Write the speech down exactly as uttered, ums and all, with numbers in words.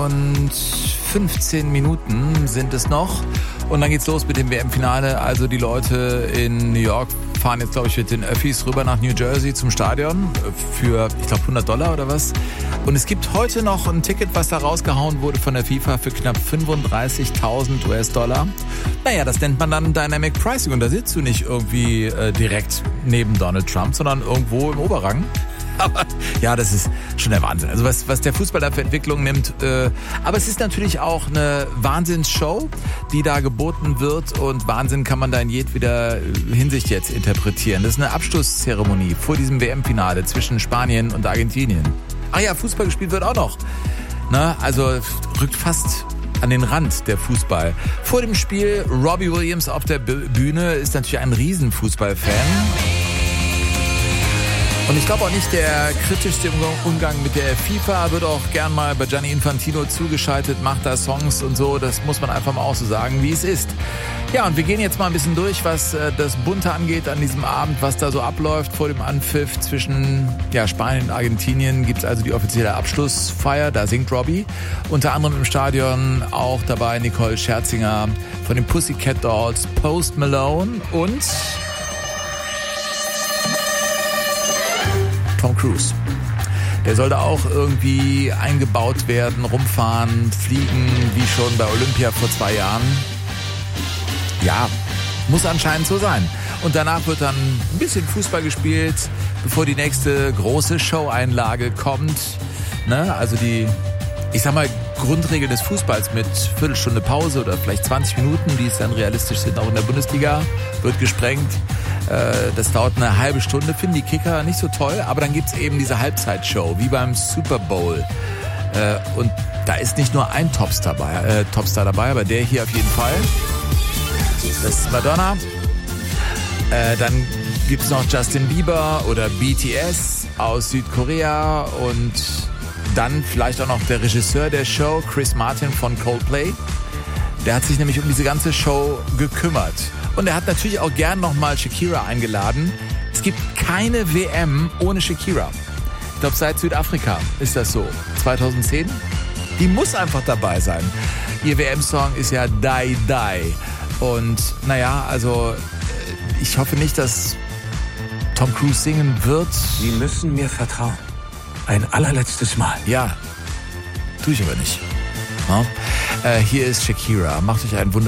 und fünfzehn Minuten sind es noch. Und dann geht's los mit dem W M-Finale. Also die Leute in New York fahren jetzt, glaube ich, mit den Öffis rüber nach New Jersey zum Stadion für, ich glaube, hundert Dollar oder was. Und es gibt heute noch ein Ticket, was da rausgehauen wurde von der FIFA für knapp fünfunddreißigtausend US-Dollar. Naja, das nennt man dann Dynamic Pricing. Und da sitzt du nicht irgendwie äh, direkt neben Donald Trump, sondern irgendwo im Oberrang. Aber ja, das ist schon der Wahnsinn. Also was, was der Fußball da für Entwicklung nimmt. Äh, aber es ist natürlich auch eine Wahnsinnsshow, die da geboten wird. Und Wahnsinn kann man da in jedweder Hinsicht jetzt interpretieren. Das ist eine Abschlusszeremonie vor diesem W M-Finale zwischen Spanien und Argentinien. Ach ja, Fußball gespielt wird auch noch. Na, also rückt fast an den Rand der Fußball. Vor dem Spiel Robbie Williams auf der Bühne ist natürlich ein Riesenfußballfan. Und ich glaube auch nicht der kritischste Umgang mit der FIFA, wird auch gern mal bei Gianni Infantino zugeschaltet, macht da Songs und so, das muss man einfach mal auch so sagen, wie es ist. Ja, und wir gehen jetzt mal ein bisschen durch, was äh, das Bunte angeht an diesem Abend, was da so abläuft vor dem Anpfiff zwischen ja, Spanien und Argentinien. Gibt es also die offizielle Abschlussfeier, da singt Robbie. Unter anderem im Stadion auch dabei Nicole Scherzinger von den Pussycat Dolls, Post Malone und Tom Cruise. Der soll da auch irgendwie eingebaut werden, rumfahren, fliegen, wie schon bei Olympia vor zwei Jahren. Ja, muss anscheinend so sein. Und danach wird dann ein bisschen Fußball gespielt, bevor die nächste große Show-Einlage kommt. Ne? Also die, ich sag mal, Grundregel des Fußballs mit Viertelstunde Pause oder vielleicht zwanzig Minuten, die es dann realistisch sind, auch in der Bundesliga, wird gesprengt. Das dauert eine halbe Stunde, finden die Kicker nicht so toll, aber dann gibt's eben diese Halbzeitshow, wie beim Super Bowl. Und da ist nicht nur ein Topstar dabei, äh, Topstar dabei, aber der hier auf jeden Fall. Das ist Madonna. Äh, dann gibt's noch Justin Bieber oder B T S aus Südkorea und dann vielleicht auch noch der Regisseur der Show, Chris Martin von Coldplay. Der hat sich nämlich um diese ganze Show gekümmert. Und er hat natürlich auch gern nochmal Shakira eingeladen. Es gibt keine W M ohne Shakira. Ich glaube, seit Südafrika ist das so. zweitausendzehn. Die muss einfach dabei sein. Ihr W M-Song ist ja Die Die. Und naja, also ich hoffe nicht, dass Tom Cruise singen wird. Sie müssen mir vertrauen. Ein allerletztes Mal. Ja, tue ich aber nicht. Ja. Äh, hier ist Shakira. Macht euch einen wunderbaren